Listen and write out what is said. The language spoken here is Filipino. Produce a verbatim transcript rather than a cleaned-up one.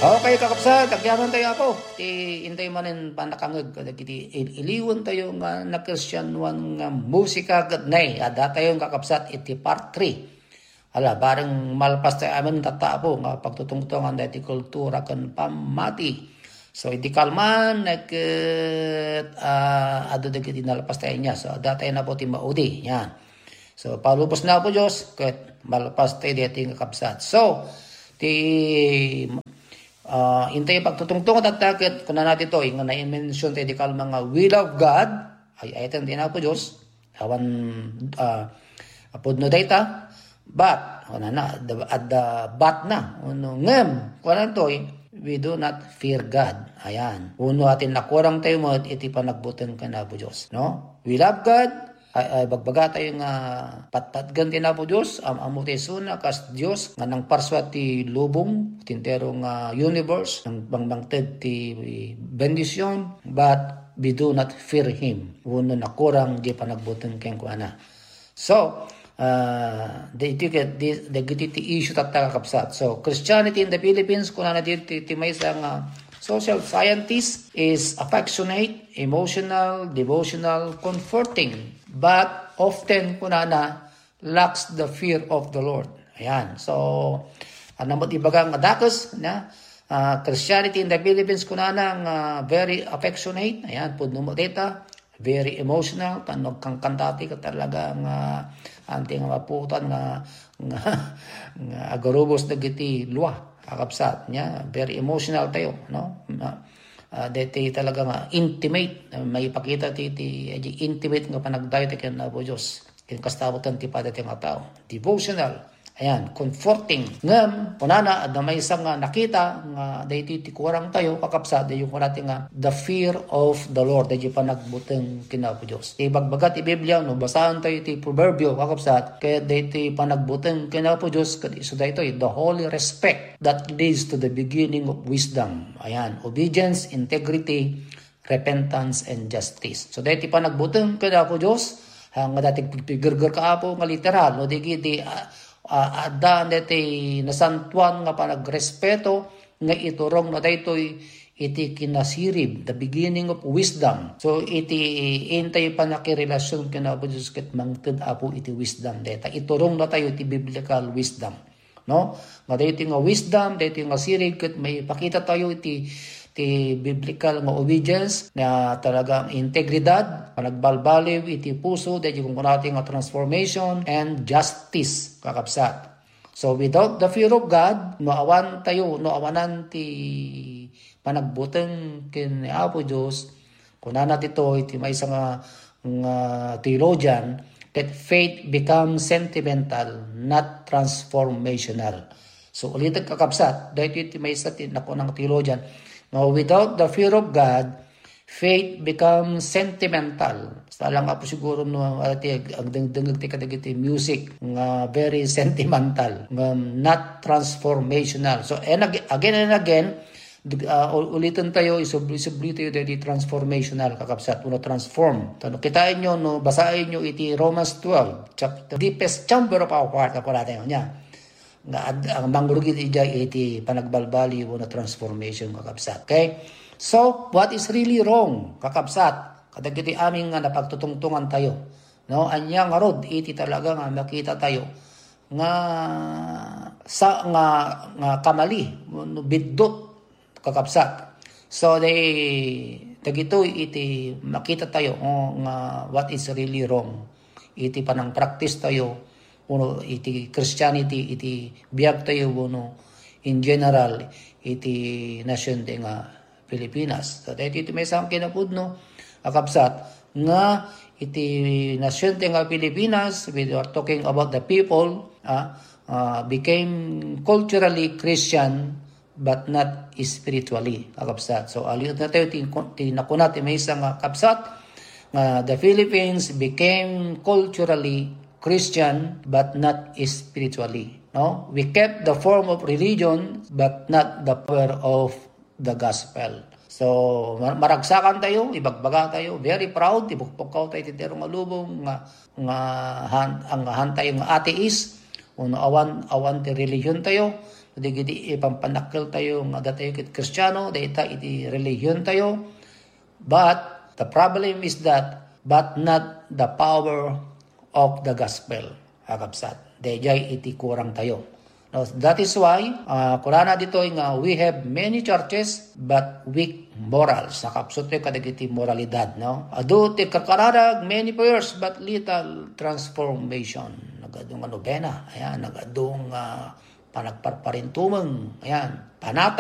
Okay, kakapsat, agyaman tayo ako. Ti intay manin panakangag kada kiti iliwan tayo nga na Christian wan nga musika gadnay. Ada tayo kakapsat iti part three. Ala, bareng malpas tayo amin tatapo nga pagtutungtungan dati kultura kan pamati. So iti kalman nag uh, ado dagiti nalpas tayo niya. So ada tayo na po ti maudi. Yan. So palubos na po Diyos ket malpas tayo dati kakapsat. So ti Uh, intay pagtutungtong at takit kung na natin ito, yung na-mention tayo di ka mga will of God, ay ayatan din ako Diyos, hawan uh, apod no data, but, kung na na, at the but na, uno, ngem, kung na ito, we do not fear God. Ayan. Uno atin nakurang tayo mo, iti pa nagbutan ka na po Diyos. No? We love God, ay, ay bagbaga tayo nga patpatgan din na po Diyos, am amo tayo suna kas Diyos nga nang parswa ti lubong, tintero nga universe, nang bangbangted ti bendisyon, but we do not fear Him. Uno na kurang di pa nagbutan kayong kuana. So, uh, the, the, the, the, the issue tatta kakapsat. So, Christianity in the Philippines, kung na natin ti, ti may isang uh, social scientist is affectionate, emotional, devotional, comforting, but often kunana lacks the fear of the Lord. Ayan. So, ano mo ibagang adakos na uh, Christianity in the Philippines kunana nga uh, very affectionate. Ayan, pudno mo data, very emotional, tanog kang kantati ka talaga nga anting maputan nga nga, nga agarubos dagiti luwa. Kakapsat niya, very emotional tayo, no? Uh, dati talaga nga intimate, may ipakita ti, ti intimate nga panagdayo ti ken po Diyos. Ken kastabutan ti pada ti nga tao. Devotional, ayan, comforting. Ngem, kunana, adda may isang nga nakita nga dati ti kurang tayo, kakapsat, dayo ko natin nga the fear of the Lord, dayo panagbuteng kina po Diyos. Ibagbagat ti Biblia, no, basahan tayo ti proverbio, kakapsat, kaya dati panagbuteng kina po Diyos, so dito, the holy respect that leads to the beginning of wisdom. Ayan, obedience, integrity, repentance, and justice. So dati panagbuteng kina po Diyos, hang dati pigirgir ka po nga literal, no, di di uh, Uh, ada deti nasantuan nga panagrespeto nga iturong na daytoy iti kinasirib, the beginning of wisdom. So iti intay pa nakirelasyon kina po Diyos ket mangted apo iti wisdom deta. Iturong na tayo iti biblical wisdom. No? Nga daytoy nga wisdom, daytoy nga sirib ket may pakita tayo iti ti biblical nga obedience na talagang integridad, panagbalbaliw iti puso, dahil kung natin nga transformation and justice, kakapsat. So without the fear of God, noawan tayo, noawanan ti panagbuteng kin Apo Diyos, kung na ito, iti may isang nga, nga theologian, that faith becomes sentimental, not transformational. So ulit kakapsat, dahil iti may isa tinako ng theologian, now, without the fear of God, faith becomes sentimental. Sa lang po siguro no ati ang dengdeng ti kadagiti music nga very sentimental, nga not transformational. So and again and again, uh, ulitin tayo isubli tayo dati transformational kakapsat uno transform. Tano kitain nyo no basahin nyo iti Romans twelve chapter deepest chamber of our heart ako natin nya. Nga ang mangrugit ijay iti panagbalbali mo na transformation kakapsat. Okay? So, what is really wrong kakapsat? Kadagiti aming nga napagtutungtungan tayo. No? Anya nga rod, iti talaga nga makita tayo nga sa nga, nga kamali, bidot kakapsat. So, they, dagito iti makita tayo oh, nga what is really wrong. Iti panang practice tayo uno iti Christianity iti biag tayo uno in general iti nation de nga Pilipinas. So dahil iti may isang kinapudno akapsat nga iti nation de nga Pilipinas, we are talking about the people uh, uh, became culturally Christian but not spiritually akapsat. So aliot na tayo tinakunat may isang akapsat nga the Philippines became culturally Christian but not spiritually. No, we kept the form of religion but not the power of the gospel. So maragsakan tayo, ibagbaga tayo, very proud, ibukpukaw tayo titero nga lubong nga nga han, ang hantay nga atheist, uno awan awan ti religion tayo, Digiti ipampanakil tayo nga tayo kit Kristiyano, data iti religion tayo. But the problem is that, but not the power of the gospel. Akapsat. Dayjay iti kurang tayo. Now, that is why, uh, kurana dito nga, we have many churches but weak morals. Nakapsot tayo kadagiti moralidad. No? Ado ti kakaradag, many prayers but little transformation. Nagadong ano, bena. Ayan, nagadong uh, panagparparintumang. Ayan, panata.